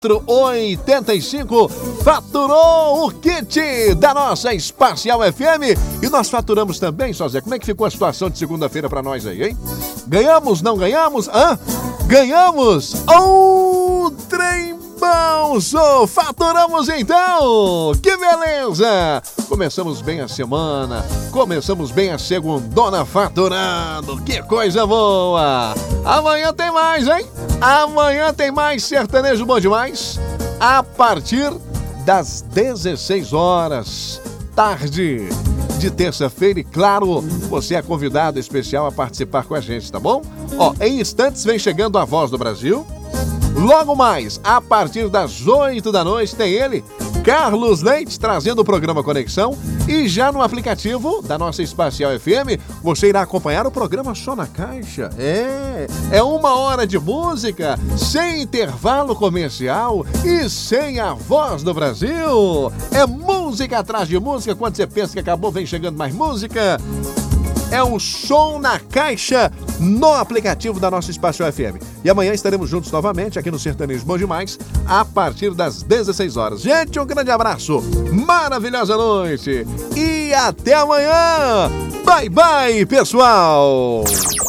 85 faturou o kit da nossa Espacial FM e nós faturamos também, só Zé. Como é que ficou a situação de segunda-feira pra nós aí, hein? Ganhamos, não ganhamos? Ganhamos! Trem bom! Faturamos então! Que beleza! Começamos bem a semana, começamos bem a segundona faturando, que coisa boa! Amanhã tem mais, hein? Amanhã tem mais Sertanejo Bom Demais, a partir das 16 horas, tarde de terça-feira. E claro, você é convidado especial a participar com a gente, tá bom? Em instantes vem chegando a Voz do Brasil. Logo mais, a partir das 8 da noite, tem ele, Carlos Leite, trazendo o programa Conexão. E já no aplicativo da nossa Espacial FM, você irá acompanhar o programa Só na Caixa. É 1 hora de música, sem intervalo comercial e sem a Voz do Brasil. É música atrás de música. Quando você pensa que acabou, vem chegando mais música. É um Som na Caixa no aplicativo da nossa Espacial FM. E amanhã estaremos juntos novamente aqui no Sertanejo Bom Demais, a partir das 16 horas. Gente, um grande abraço, maravilhosa noite e até amanhã. Bye, bye, pessoal!